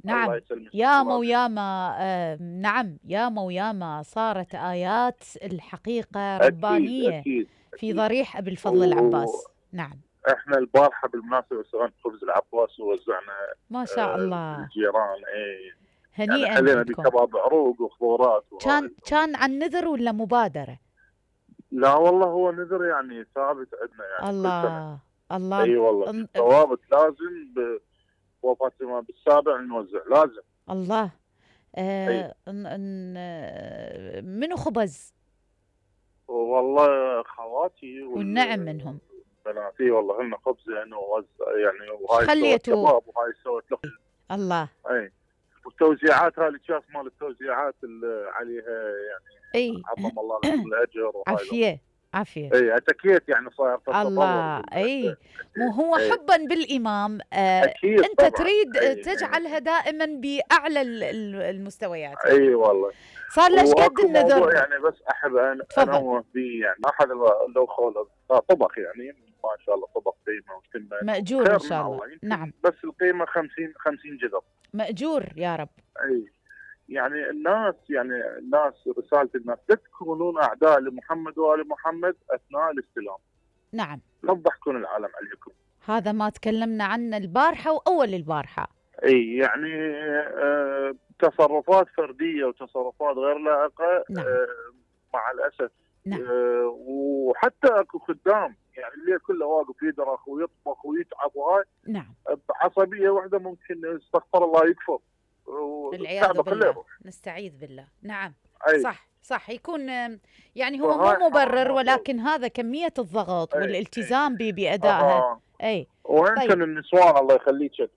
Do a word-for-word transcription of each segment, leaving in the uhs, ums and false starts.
الله نعم، يسلمك ياما الله. وياما. آه نعم، ياما وياما صارت آيات الحقيقة اكيد ربانية اكيد في اكيد. ضريح أبي الفضل العباس. واحنا نعم. البارحه بالمناسبه سوينا خبز العباس ووزعنا ما شاء آه، الله. الجيران. اي يعني هنيئا حلينا عندكم. بكباب عروق وخضورات وهاي كان الأمور. كان عن نذر ولا مبادرة؟ لا والله هو نذر يعني ثابت عندنا يعني كل سنه. الله الله. اي والله ان- ثوابت لازم بوفاه الامام بالسابع نوزع لازم. الله. اي آه ان ان آه، منو خبز؟ والله خواتي والنعم منهم. والبناتي والله هن خبزين ووزع يعني، ايش وهاي سوت خليتوا؟ كباب وهاي سوت لقمه. الله. اي والتوزيعات هاي الكاس مال التوزيعات اللي عليها يعني اي. عظم الله لكم الاجر وهاي الامور. عافية عافية. اي اتكيت يعني صاير تتطور الله. بال اي. مو هو اي حبا بالامام. آه اكيد انت طبعا. تريد اي تجعلها اي, دائما باعلى ال- ال- المستويات يعني. أي والله. صار له ايش قد واكو موضوع النذر؟ يعني بس احب أن تفضل. انوه به يعني ما حدا لو خول طبخ يعني ما شاء الله طبخ قيمه وتمن مأجور ان خير من شاء الله. الله نعم. يمكن بس القيمه خمسين خمسين جذر. مأجور يا رب. اي يعني الناس يعني الناس رساله الناس لا تكونون اعداء لمحمد وال محمد اثناء الاستلام. نعم. لا تضحكون العالم عليكم. هذا ما تكلمنا عنه البارحة وأول البارحة. اي يعني آه تصرفات فرديه وتصرفات غير لائقه. نعم. آه مع الاسف. نعم. آه وحتى اكو خدام يعني الليل كله واقف يدرخ ويطبخ ويتعب وهاي نعم. بعصبيه واحده ممكن استغفر الله يكفر والعياذ والكعبه كلها بالله. يروح. نستعيذ بالله. نعم. اي صح صح. يكون آم، يعني هو فهاي مو مبرر، حرام. ولكن هذا كمية الضغط اي اي والالتزام ب- بأدائها. اها أي. وانتن طيب. النسوان الله يخليك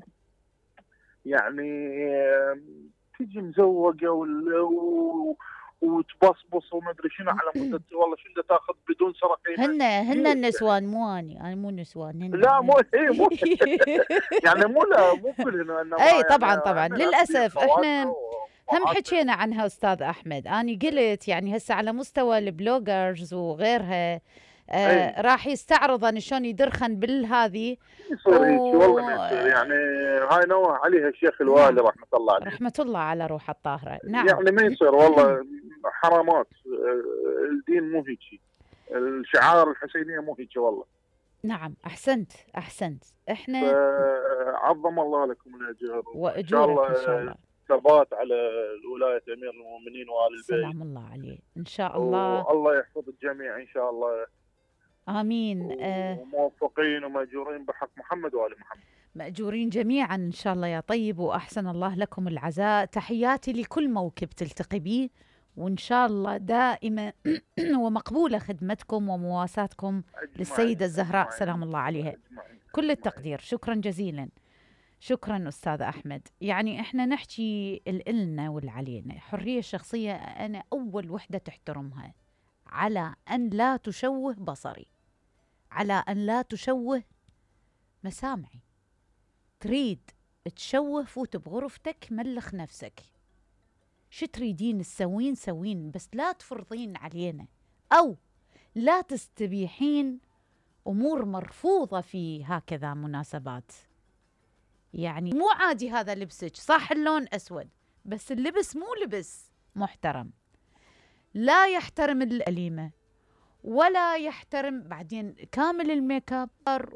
يعني آه، تجي مزوقه وال- و- وتبصبص وما ادري شنو على مود والله شنو بدها تاخذ بدون سرقه قيمه. هن هن ليش النسوان مو اني، انا مو نسوان هن. لا مو هي مو يعني مو لا مو كلنا انما اي يعني طبعا طبعا. عندنا ناس كثير للاسف خواتنا احنا هم وامهاتنا. حكينا عنها استاذ احمد. انا قلت يعني هسه على مستوى البلوجرز وغيرها اي آه راح يستعرضن شلون يدرخن بالهذه. يصير هيك والله ما و... يصير يعني. هاي نوه عليها الشيخ الوالي نعم. رحمه الله عليه. رحمة الله على روح الطاهرة. نعم. يعني ما يصير والله حرامات. آه، الدين مو هيك. الشعائر الحسينيه مو هيك والله. نعم. أحسنت أحسنت. إحنا فعظم الله لكم الاجر وان شاء وأجورك إن شاء الله الله. ثبات على ولايه امير المؤمنين وال البيت. سلام الله عليه إن شاء الله. والله يحفظ الجميع ان شاء الله. آمين. آه وموفقين وماجورين بحق محمد وال محمد. مأجورين جميعا إن شاء الله يا طيب. وأحسن الله لكم العزاء. تحياتي لكل موكب تلتقي به، وإن شاء الله دائما ومقبولة خدمتكم ومواساتكم للسيدة الزهراء سلام الله عليها. كل التقدير. شكرا جزيلا. شكرا أستاذ أحمد. يعني إحنا نحكي الإلنا والعلينا. حرية الشخصية أنا أول وحدة تحترمها، على أن لا تشوه بصري، على أن لا تشوه مسامعي. تريد تشوه فوت بغرفتك ملخ نفسك. شو تريدين تسوين سوين، بس لا تفرضين علينا أو لا تستبيحين أمور مرفوضة في هكذا مناسبات. يعني مو عادي هذا لبسك، صح اللون أسود بس اللبس مو لبس محترم. لا يحترم الأليمة ولا يحترم بعدين كامل الميك اب.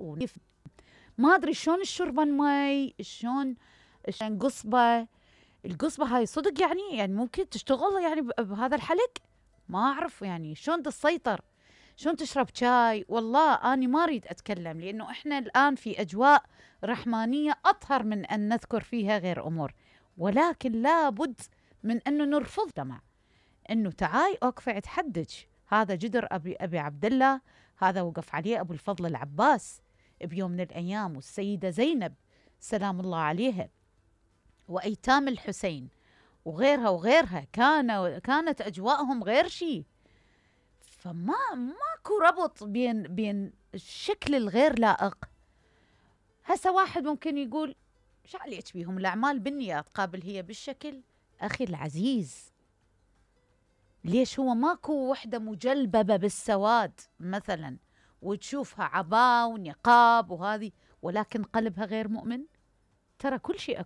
ما أدري شلون الشربان ماي، شلون شلون قصبة. القصبة هاي صدق يعني يعني ممكن تشتغل يعني بهذا الحلق. ما أعرف يعني شلون تسيطر، شلون تشرب شاي. والله أنا ما أريد أتكلم لأنه إحنا الآن في أجواء رحمانية أطهر من أن نذكر فيها غير أمور، ولكن لابد من أنه نرفض دمع أنه تعاي أوقفي أتحدج. هذا جدر أبي أبي عبد الله، هذا وقف عليه أبو الفضل العباس بيوم من الأيام، والسيدة زينب سلام الله عليها، وأيتام الحسين وغيرها وغيرها. كان كانت أجواءهم غير شيء. فما ماكو ربط بين بين الشكل الغير لائق. هسه واحد ممكن يقول شو عليك بيهم الأعمال بالنيات، قابل هي بالشكل. أخي العزيز ليش هو ماكو وحدة مجلببة بالسواد مثلا وتشوفها عباء ونقاب وهذه ولكن قلبها غير مؤمن؟ ترى كل شيء